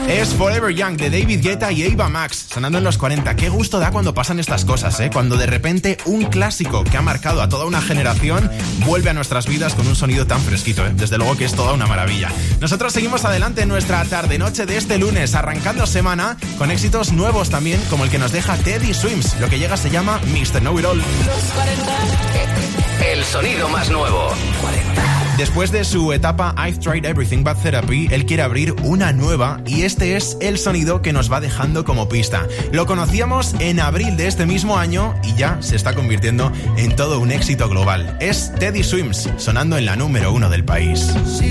Es Forever Young de David Guetta y Ava Max, sonando en los 40. Qué gusto da cuando pasan estas cosas, ¿eh? Cuando de repente un clásico que ha marcado a toda una generación vuelve a nuestras vidas con un sonido tan fresquito, ¿eh? Desde luego que es toda una maravilla. Nosotros seguimos adelante en nuestra tarde-noche de este lunes, arrancando semana con éxitos nuevos también, como el que nos deja Teddy Swims. Lo que llega se llama Mr. Know It All. Los 40. El sonido más nuevo. 40. Después de su etapa I've Tried Everything But Therapy, él quiere abrir una nueva y este es el sonido que nos va dejando como pista. Lo conocíamos en abril de este mismo año y ya se está convirtiendo en todo un éxito global. Es Teddy Swims, sonando en la número 1 del país. She